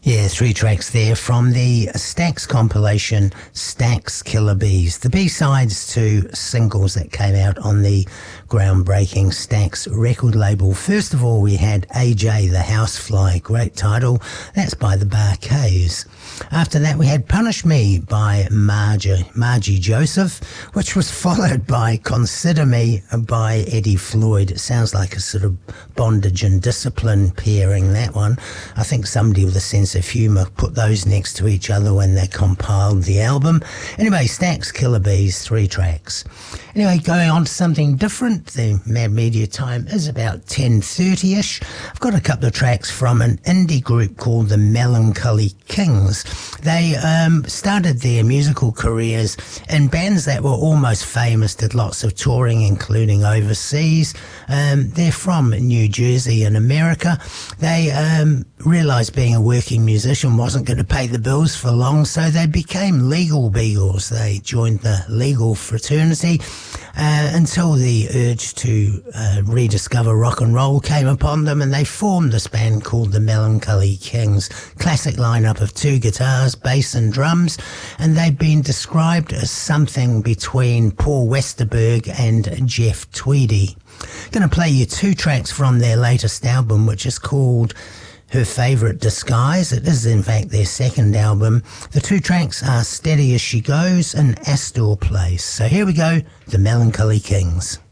Yeah, three tracks there from the Stax compilation, Stax Killer Bees. The B-sides to singles that came out on the groundbreaking Stax record label. First of all, we had AJ the Housefly, great title. That's by the Bar-Kays. After that, we had Punish Me by Margie Joseph, which was followed by Consider Me by Eddie Floyd. It sounds like a sort of bondage and discipline pairing, that one. I think somebody with a sense of humour put those next to each other when they compiled the album. Anyway, Stax Killer Bees, three tracks. Anyway, going on to something different, the Mad Media time is about 10:30ish. I've got a couple of tracks from an indie group called the Melancholy Kings. They started their musical careers in bands that were almost famous, did lots of touring, including overseas. They're from New Jersey in America. They realised being a working musician wasn't going to pay the bills for long, so they became legal beagles. They joined the legal fraternity until the urge to rediscover rock and roll came upon them, and they formed this band called the Melancholy Kings. Classic lineup of two guitars, bass and drums, and they've been described as something between Paul Westerberg and Jeff Tweedy. Going to play you two tracks from their latest album, which is called Her Favourite Disguise. It is in fact their second album. The two tracks are Steady As She Goes and Astor Place. So here we go, the Melancholy Kings.